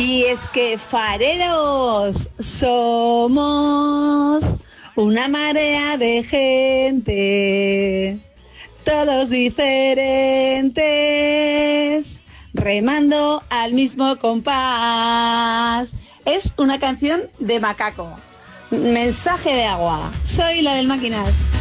Y es que fareros somos una marea de gente, todos diferentes, remando al mismo compás. Es una canción de Macaco. Mensaje de agua. Soy la del Máquinas.